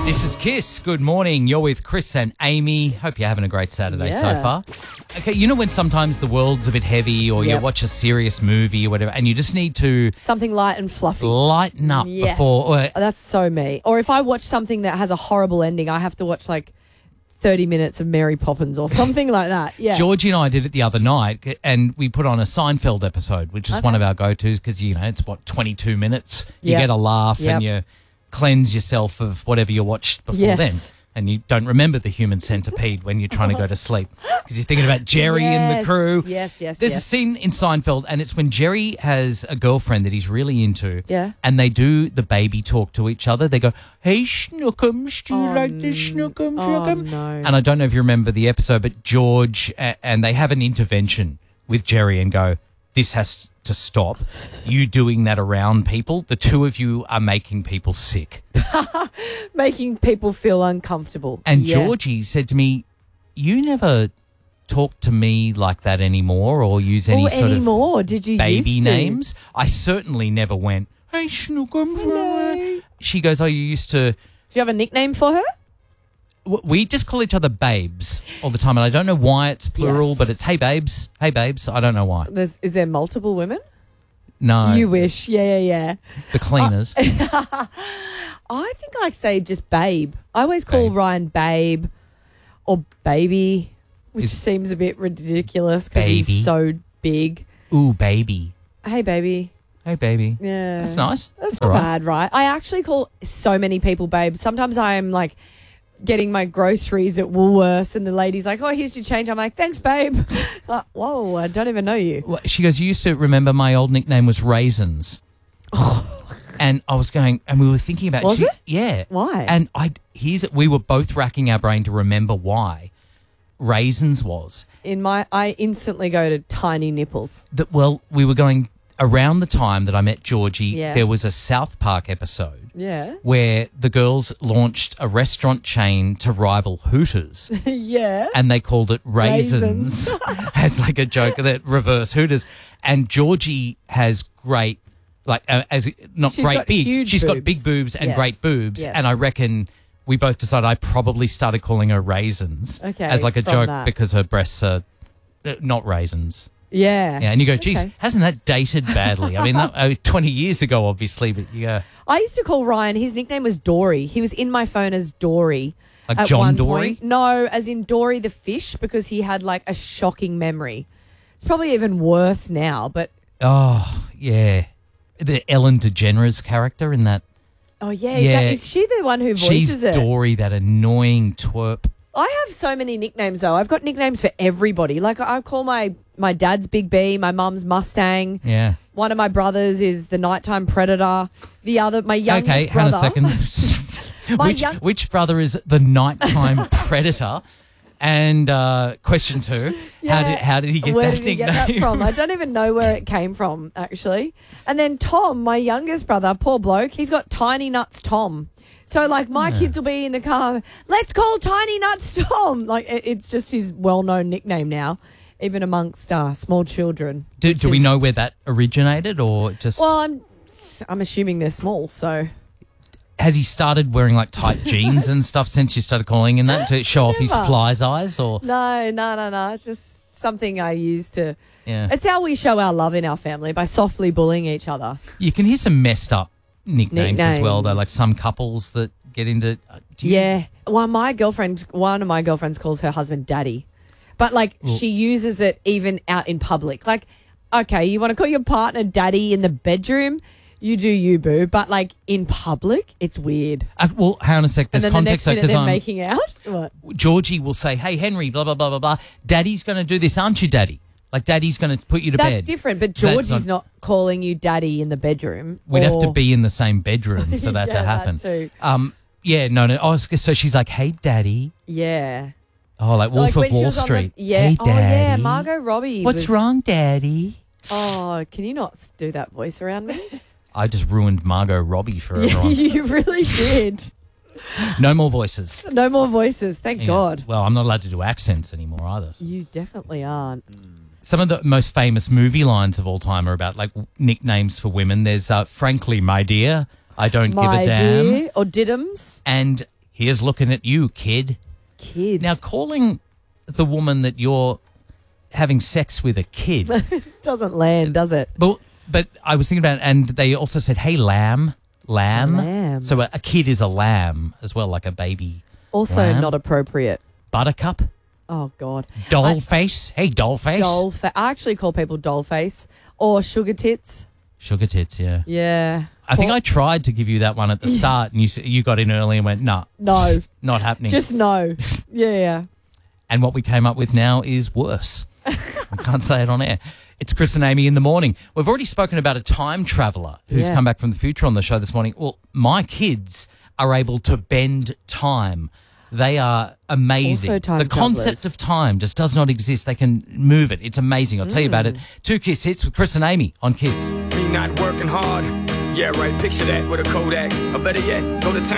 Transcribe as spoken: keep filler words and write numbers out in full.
This is Kiss. Good morning. You're with Chris and Amy. Hope you're having a great Saturday Yeah. so far. Okay, you know when sometimes the world's a bit heavy or Yep. you watch a serious movie or whatever and you just need to Something light and fluffy. lighten up Yes. before... Or, That's so me. Or if I watch something that has a horrible ending, I have to watch like thirty minutes of Mary Poppins or something like that. Yeah. Georgie and I did it the other night and we put on a Seinfeld episode, which is Okay. one of our go-tos because, you know, it's, what, twenty-two minutes. You Yep. get a laugh Yep. and you cleanse yourself of whatever you watched before Yes. then. And you don't remember the human centipede when you're trying to go to sleep because you're thinking about Jerry and the Yes, crew. Yes, yes, There's yes. a scene in Seinfeld, and it's when Jerry has a girlfriend that he's really into. Yeah. And they do the baby talk to each other. They go, "Hey, Schnookums, do you Oh, like this Schnookum, oh, Schnookum?" no. And I don't know if you remember the episode, but George, uh, and they have an intervention with Jerry and go, "This has to stop. You doing that around people. The two of you are making people sick." Making people feel uncomfortable. And Yeah. Georgie said to me, "You never talk to me like that anymore or use any Or sort anymore. Did you of baby used to? names." I certainly never went, "Hey, Schnookums." Hello. She goes, "Oh, you used to..." Do you have a nickname for her? w- We just call each other babes all the time, and I don't know why it's plural, Yes. but it's hey babes, hey babes. I don't know why. There's, is there multiple women? No, You wish. Yeah, yeah, yeah. the cleaners. I think I say just babe. I always call Babe. Ryan babe or baby, which Is- seems a bit ridiculous because Baby. he's so big. Ooh, baby. Hey, baby. Hey, baby. Yeah. That's nice. That's all not right. bad, right? I actually call so many people babe. Sometimes I'm like getting my groceries at Woolworths and the lady's like, "Oh, here's your change." I'm like, "Thanks, babe." Like, whoa, I don't even know you. Well, she goes, "You used to remember my old nickname was Raisins." And I was going, and we were thinking about... Was she- it? Yeah. Why? And I, here's, we were both racking our brain to remember why Raisins was. In my, I instantly go to tiny nipples. That, well, we were going around the time that I met Georgie, Yeah. there was a South Park episode Yeah. where the girls launched a restaurant chain to rival Hooters. Yeah. And they called it Raisins, as like a joke that reverse Hooters. And Georgie has great, like, uh, as not She's great got big, huge she's got boobs. big boobs and Yes. great boobs. Yes. And I reckon we both decided I probably started calling her Raisins Okay, as like a from joke that. because her breasts are uh, not raisins. Yeah. Yeah, and you go, geez, Okay. hasn't that dated badly? I mean, that, uh, twenty years ago, obviously, but yeah, I used to call Ryan, his nickname was Dory. He was in my phone as Dory. like at John one Dory. point. No, as in Dory the fish, because he had like a shocking memory. It's probably even worse now, but Oh, yeah. The Ellen DeGeneres character in that. oh yeah, is, Yeah. that, is she the one who voices She's it? Dory, that annoying twerp. I have so many nicknames though. I've got nicknames for everybody. Like I call my my dad's Big B, my mum's Mustang. Yeah. One of my brothers is the nighttime predator. The other, my youngest Okay, hang on brother. a second. My which, young- which brother is the nighttime predator? And uh, question two, how did how did he get where that did he nickname? get that from? I don't even know where it came from, actually. And then Tom, my youngest brother, poor bloke, he's got Tiny Nuts Tom. So, like, my kids will be in the car, let's call Tiny Nuts Tom. Like, it, it's just his well-known nickname now, even amongst uh, small children. do which do we is- know where that originated, or just Well, I'm, I'm assuming they're small, so... has he started wearing like tight jeans and stuff since you started calling him that to show off his Never. fly's eyes? Or No, no, no, no. It's just something I use to... yeah, It's how we show our love in our family, by softly bullying each other. you can hear some messed up nicknames, as well, though. Nicknames. Like some couples that get into. uh, Do you, Yeah. Well, my girlfriend, one of my girlfriends calls her husband daddy. But, like, Well- she uses it even out in public. Like, okay, you want to call your partner daddy in the bedroom? You do you, boo. But, like, in public, it's weird. Uh, well, hang on a sec. There's and then the next context though, minute because they're I'm making out. What? Georgie will say, "Hey Henry, blah blah blah blah blah. Daddy's going to do this, aren't you, Daddy? Like Daddy's going to put you to That's bed." different. But That's Georgie's not- not, calling you daddy in the bedroom. We'd have to or- be in the same bedroom for that Yeah, to happen. that too. Um, yeah, no, no. I was, so she's like, "Hey, Daddy." Yeah. Oh, like So, Wolf like, when of she Wall was on the- Street. yeah. Hey, Oh, Daddy. yeah. Margot Robbie. What's was- wrong, Daddy? Oh, can you not do that voice around me? I just ruined Margot Robbie for Yeah, everyone. you really did. No more voices. No more voices. Thank Yeah. God. Well, I'm not allowed to do accents anymore either. You definitely aren't. Some of the most famous movie lines of all time are about like nicknames for women. There's uh, "Frankly, my dear, I don't My give a damn," dear, or Diddums. and here's looking at you, kid. Kid. Now, calling the woman that you're having sex with a kid. Doesn't land, does it? But, but I was thinking about it, and they also said, hey, lamb. Lamb. Lamb. So a, a kid is a lamb as well, like a baby. Also lamb. not appropriate. Buttercup. Oh, God. Doll I, face. Hey, doll face. Doll fa- I actually call people doll face or sugar tits. Sugar tits, yeah. Yeah. I think I tried to give you that one at the start, and you s- you got in early and went, nah, No. not happening. Just no. Yeah. And what we came up with now is worse. I can't say it on air. It's Chris and Amy in the morning. We've already spoken about a time traveller who's Yeah. come back from the future on the show this morning. Well, my kids are able to bend time. They are amazing. Also time the concept travellers. of time just does not exist. They can move it. It's amazing. I'll tell you about it. Two Kiss hits with Chris and Amy on Kiss. Me not working hard. Yeah, right. Picture that with a Kodak. Or better yet, go to town.